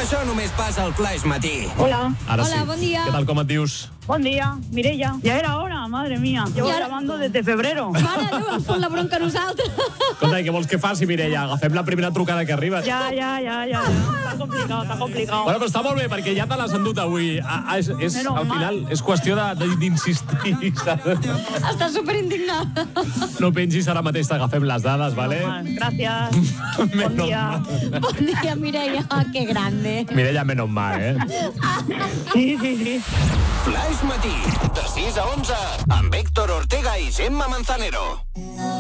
això només passa al Flaix Matí. Hola. Ara Hola, sí. bon dia. Què tal, com et dius? Buen día, Mireia. Ya era hora, madre mía. Llevo grabando desde febrero. Mare Déu, ens fot la bronca a nosaltres. Escolta, i què vols que faci, Mireia? Agafem la primera trucada que arriba. Ya. Está complicado. Bueno, però està molt bé, perquè ja te l'has endut avui. Al final és qüestió d'insistir. Està superindignada. No pengis, ara mateix t'agafem les dades, ¿vale? Gracias. Buen día. Bon dia, Mireia. Que grande. Mireia, menos mal, eh? Sí. Flaix Matí, de 6 a 11, amb Héctor Ortega i Gemma Manzanero.